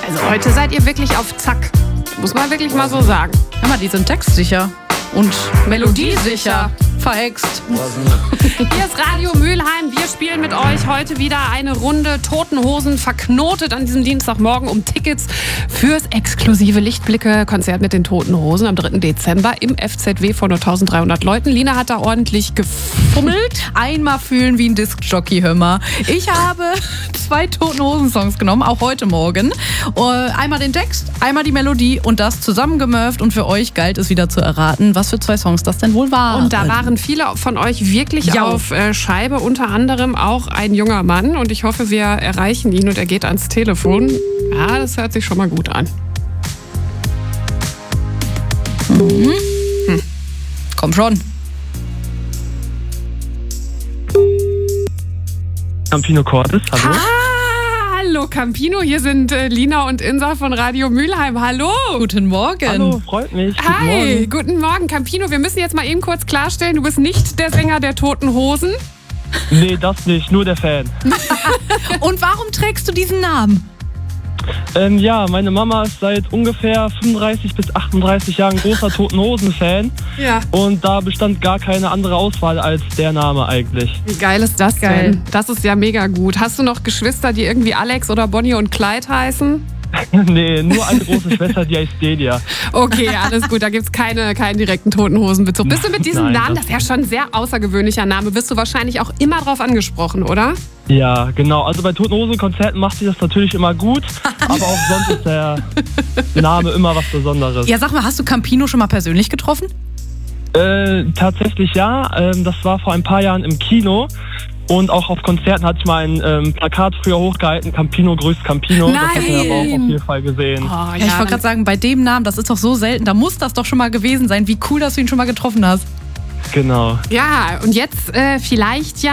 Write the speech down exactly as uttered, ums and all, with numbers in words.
Also heute seid ihr wirklich auf Zack. Muss man wirklich mal so sagen. Hör mal, die sind textsicher und melodiesicher. Verhext. Hier ist Radio Mülheim. Wir spielen mit euch heute wieder eine Runde Toten Hosen verknotet an diesem Dienstagmorgen um Tickets fürs exklusive Lichtblicke-Konzert mit den Toten Hosen am dritten Dezember im F Z W von nur eintausenddreihundert Leuten. Lina hat da ordentlich gefummelt. Einmal fühlen wie ein Diskjockey, hör mal. Ich habe zwei Toten Hosen-Songs genommen, auch heute Morgen. Einmal den Text, einmal die Melodie und das zusammengemurft. Und für euch galt es wieder zu erraten, was für zwei Songs das denn wohl waren. Und da waren viele von euch wirklich ja. auf äh, Scheibe, unter anderem auch ein junger Mann. Und ich hoffe, wir erreichen ihn und er geht ans Telefon. Ja, das hört sich schon mal gut an. Mhm. Hm. Komm schon. Campino Cortis, hallo. Ah, hallo Campino, hier sind äh, Lina und Insa von Radio Mülheim. Hallo. Guten Morgen. Hallo, freut mich. Hi, guten Morgen. guten Morgen. Campino, wir müssen jetzt mal eben kurz klarstellen, du bist nicht der Sänger der Toten Hosen. Nee, das nicht, nur der Fan. Und warum trägst du diesen Namen? Ähm, ja, meine Mama ist seit ungefähr fünfunddreißig bis achtunddreißig Jahren großer Toten Hosen-Fan. Ja. Und da bestand gar keine andere Auswahl als der Name eigentlich. Wie geil ist das Geil. denn? Das ist ja mega gut. Hast du noch Geschwister, die irgendwie Alex oder Bonnie und Clyde heißen? Nee, nur eine große Schwester, die heißt Delia. Okay, alles gut. Da gibt es keine, keinen direkten Toten Hosen-Bezug. Bist du mit diesem Nein, Namen, das ist ja schon ein sehr außergewöhnlicher Name, bist du wahrscheinlich auch immer drauf angesprochen, oder? Ja, genau. Also bei Toten Hosen-Konzerten macht sie das natürlich immer gut, aber auch sonst ist der Name immer was Besonderes. Ja, sag mal, hast du Campino schon mal persönlich getroffen? Äh, tatsächlich ja. Ähm, das war vor ein paar Jahren im Kino. Und auch auf Konzerten hatte ich mal ein ähm, Plakat früher hochgehalten, Campino grüßt Campino. Nein. Das hat man aber auch auf jeden Fall gesehen. Oh, Ja, ich wollte gerade sagen, bei dem Namen, das ist doch so selten, da muss das doch schon mal gewesen sein. Wie cool, dass du ihn schon mal getroffen hast. Genau. Ja, und jetzt äh, vielleicht ja